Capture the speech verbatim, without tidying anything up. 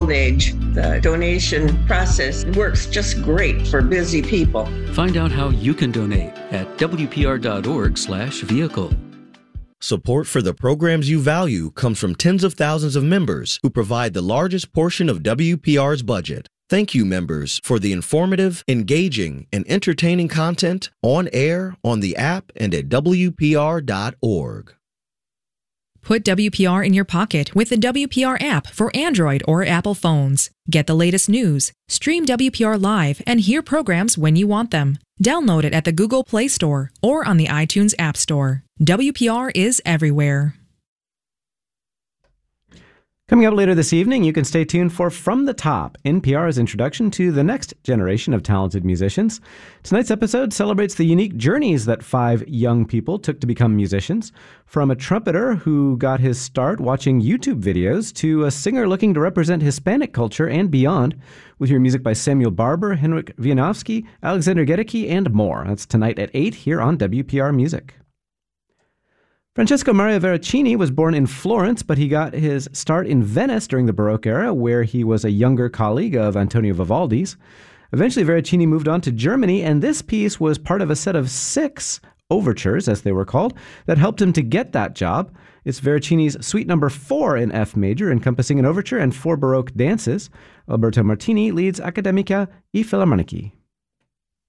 old age. The donation process works just great for busy people. Find out how you can donate at W P R dot org slash vehicle. Support for the programs you value comes from tens of thousands of members who provide the largest portion of W P R's budget. Thank you, members, for the informative, engaging, and entertaining content on air, on the app, and at W P R dot org. Put W P R in your pocket with the W P R app for Android or Apple phones. Get the latest news, stream W P R live, and hear programs when you want them. Download it at the Google Play Store or on the iTunes App Store. W P R is everywhere. Coming up later this evening, you can stay tuned for From the Top, N P R's introduction to the next generation of talented musicians. Tonight's episode celebrates the unique journeys that five young people took to become musicians, from a trumpeter who got his start watching YouTube videos to a singer looking to represent Hispanic culture and beyond. We'll hear music by Samuel Barber, Henryk Wieniawski, Alexander Gedeke, and more. That's tonight at eight here on W P R Music. Francesco Maria Veracini was born in Florence, but he got his start in Venice during the Baroque era, where he was a younger colleague of Antonio Vivaldi's. Eventually, Veracini moved on to Germany, and this piece was part of a set of six overtures, as they were called, that helped him to get that job. It's Veracini's Suite Number Four in F major, encompassing an overture and four Baroque dances. Alberto Martini leads Accademica e Filarmonici.